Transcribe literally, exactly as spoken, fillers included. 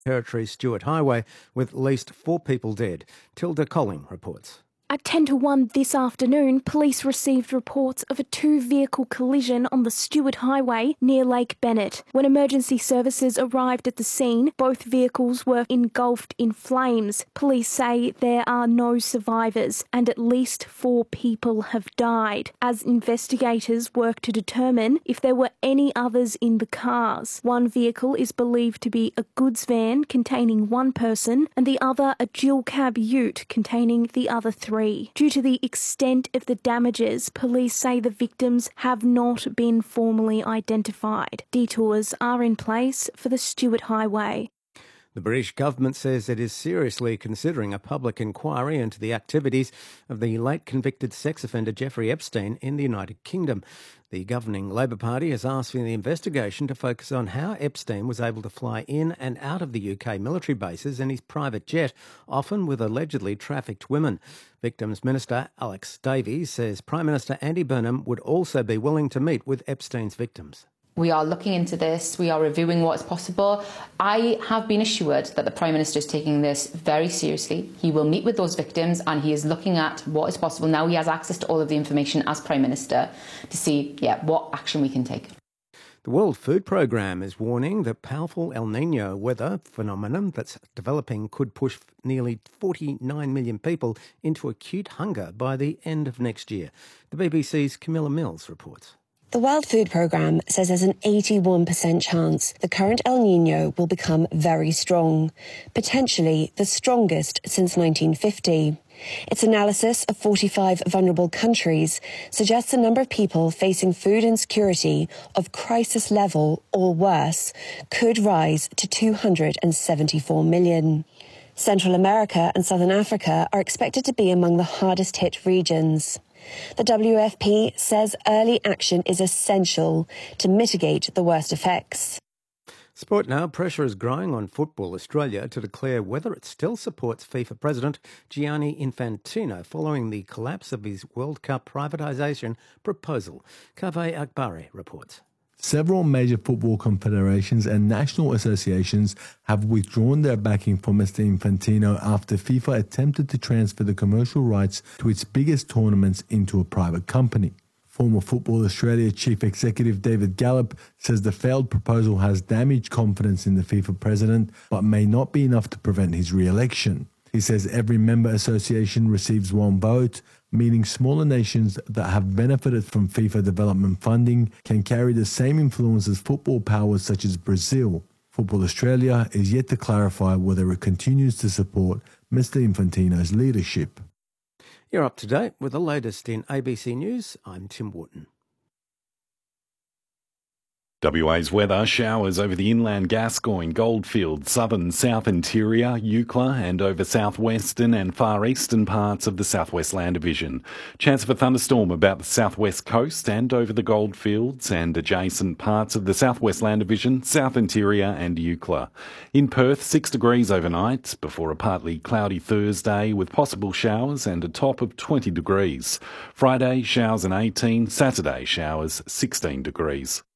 Territory Stewart Highway with at least four people dead. Tilda Colling reports. At ten to one this afternoon, police received reports of a two-vehicle collision on the Stewart Highway near Lake Bennett. When emergency services arrived at the scene, both vehicles were engulfed in flames. Police say there are no survivors and at least four people have died, as investigators work to determine if there were any others in the cars. One vehicle is believed to be a goods van containing one person and the other a dual-cab ute containing the other three. Due to the extent of the damages, police say the victims have not been formally identified. Detours are in place for the Stewart Highway. The British government says it is seriously considering a public inquiry into the activities of the late convicted sex offender Jeffrey Epstein in the United Kingdom. The governing Labor Party is asking the investigation to focus on how Epstein was able to fly in and out of the U K military bases in his private jet, often with allegedly trafficked women. Victims Minister Alex Davies says Prime Minister Andy Burnham would also be willing to meet with Epstein's victims. We are looking into this. We are reviewing what is possible. I have been assured that the Prime Minister is taking this very seriously. He will meet with those victims and he is looking at what is possible. Now he has access to all of the information as Prime Minister to see yeah, what action we can take. The World Food Programme is warning that powerful El Niño weather phenomenon that's developing could push nearly forty-nine million people into acute hunger by the end of next year. The B B C's Camilla Mills reports. The World Food Programme says there's an eighty-one percent chance the current El Niño will become very strong, potentially the strongest since nineteen fifty. Its analysis of forty-five vulnerable countries suggests the number of people facing food insecurity of crisis level or worse could rise to two hundred seventy-four million. Central America and Southern Africa are expected to be among the hardest hit regions. The W F P says early action is essential to mitigate the worst effects. Sport now. Pressure is growing on Football Australia to declare whether it still supports FIFA President Gianni Infantino following the collapse of his World Cup privatisation proposal. Kaveh Akbari reports. Several major football confederations and national associations have withdrawn their backing for Mister Infantino after FIFA attempted to transfer the commercial rights to its biggest tournaments into a private company. Former Football Australia Chief Executive David Gallop says the failed proposal has damaged confidence in the FIFA president, but may not be enough to prevent his re-election. He says every member association receives one vote, meaning smaller nations that have benefited from FIFA development funding can carry the same influence as football powers such as Brazil. Football Australia is yet to clarify whether it continues to support Mister Infantino's leadership. You're up to date with the latest in A B C News. I'm Tim Wharton. W A's weather: showers over the inland Gascoyne, Goldfields, southern South Interior, Eucla and over southwestern and far eastern parts of the Southwest Land Division. Chance of a thunderstorm about the southwest coast and over the Goldfields and adjacent parts of the Southwest Land Division, South Interior and Eucla. In Perth, six degrees overnight before a partly cloudy Thursday with possible showers and a top of twenty degrees. Friday, showers and eighteen. Saturday, showers, sixteen degrees.